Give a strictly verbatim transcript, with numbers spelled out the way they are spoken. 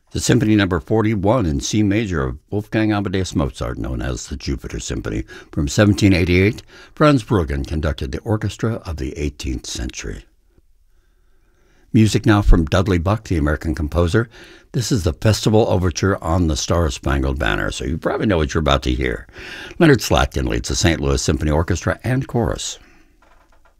The Symphony Number forty-one in C major of Wolfgang Amadeus Mozart, known as the Jupiter Symphony, from seventeen eighty-eight, Franz Bruggen conducted the orchestra of the eighteenth century. Music now from Dudley Buck, the American composer. This is the Festival Overture on the Star-Spangled Banner, so you probably know what you're about to hear. Leonard Slatkin leads the Saint Louis Symphony Orchestra and Chorus.